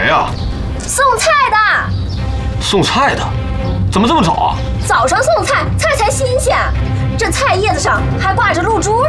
谁啊？ 送菜的。 送菜的？怎么这么早啊？ 早上送菜，菜才新鲜。这菜叶子上还挂着露珠